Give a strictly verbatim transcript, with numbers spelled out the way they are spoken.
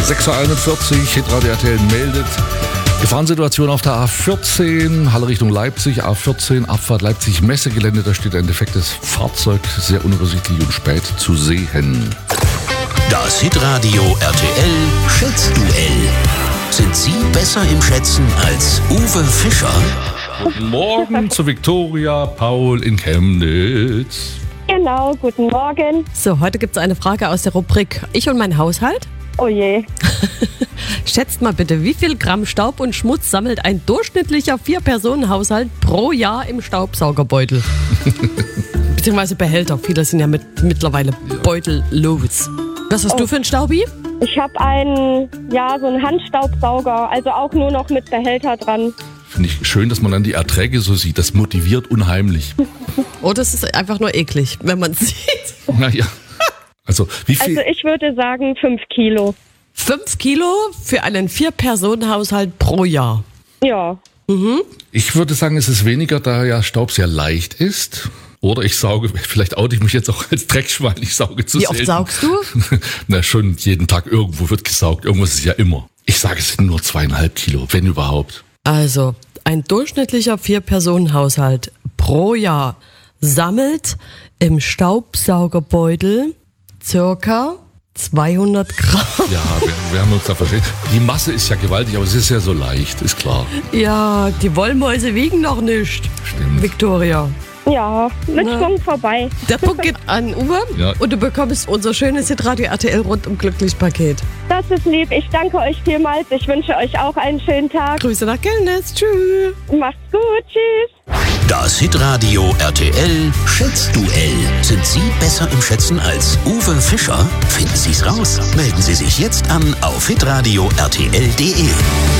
sechs Uhr einundvierzig, Hitradio R T L meldet Gefahrensituation auf der A vierzehn, Halle Richtung Leipzig, A vierzehn, Abfahrt Leipzig, Messegelände. Da steht ein defektes Fahrzeug, sehr unübersichtlich und spät zu sehen. Das Hitradio R T L Schätzduell. Sind Sie besser im Schätzen als Uwe Fischer? Guten Morgen zu Viktoria Paul in Chemnitz. Genau, guten Morgen. So, heute gibt es eine Frage aus der Rubrik Ich und mein Haushalt. Oh je. Schätzt mal bitte, wie viel Gramm Staub und Schmutz sammelt ein durchschnittlicher Vier-Personen-Haushalt pro Jahr im Staubsaugerbeutel? Beziehungsweise Behälter. Viele sind ja mit, mittlerweile beutellos. Was hast Oh. du für ein Staubi? Ich habe einen, ja, so einen Handstaubsauger, also auch nur noch mit Behälter dran. Finde ich schön, dass man dann die Erträge so sieht. Das motiviert unheimlich. Oh, das ist einfach nur eklig, wenn man es sieht. Naja. Also, wie viel? Also ich würde sagen fünf Kilo. Fünf Kilo für einen Vier-Personen-Haushalt pro Jahr. Ja. Ich würde sagen, es ist weniger, da ja Staub sehr leicht ist. Oder ich sauge, vielleicht oute ich mich jetzt auch als Dreckschwein, ich sauge zu Wie oft selten. saugst du? Na, schon jeden Tag irgendwo wird gesaugt. Irgendwas ist ja immer. Ich sage, es sind nur zweieinhalb Kilo, wenn überhaupt. Also, ein durchschnittlicher Vier-Personen-Haushalt pro Jahr sammelt im Staubsaugerbeutel circa zweihundert Gramm. Ja, wir, wir haben uns da verstehen. Die Masse ist ja gewaltig, aber es ist ja so leicht, ist klar. Ja, die Wollmäuse wiegen noch nicht. Stimmt. Victoria. Ja, mit Na. Schwung vorbei. Der Punkt geht an Uwe Ja. und du bekommst unser schönes Hitradio R T L rundum glücklich Paket. Das ist lieb. Ich danke euch vielmals. Ich wünsche euch auch einen schönen Tag. Grüße nach Chemnitz. Tschüss. Macht's gut. Tschüss. Das Hitradio R T L Schätzduell. Sind Sie besser im Schätzen als Uwe Fischer? Finden Sie's raus. Melden Sie sich jetzt an auf hitradio r t l punkt d e.